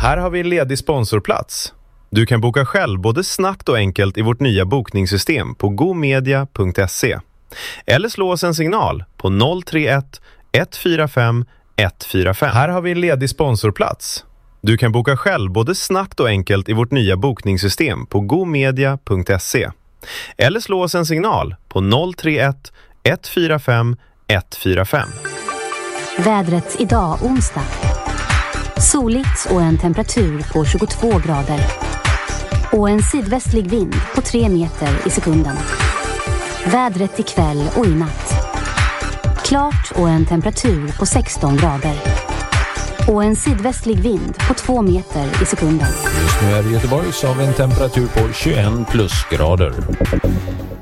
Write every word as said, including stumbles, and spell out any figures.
Här har vi en ledig sponsorplats. Du kan boka själv både snabbt och enkelt i vårt nya bokningssystem på gomedia punkt se. Eller slå oss en signal på noll tre ett ett fyra fem ett fyra fem. Här har vi en ledig sponsorplats. Du kan boka själv både snabbt och enkelt i vårt nya bokningssystem på gomedia punkt se. Eller slå oss en signal på noll tre ett ett fyra fem ett fyra fem. Vädret idag onsdag. Soligt och en temperatur på tjugotvå grader. Och en sydvästlig vind på tre meter i sekunden. Vädret ikväll och i natt. Klart och en temperatur på sexton grader. Och en sydvästlig vind på två meter i sekunden. Just nu är det Göteborg som har en temperatur på tjugoett plusgrader.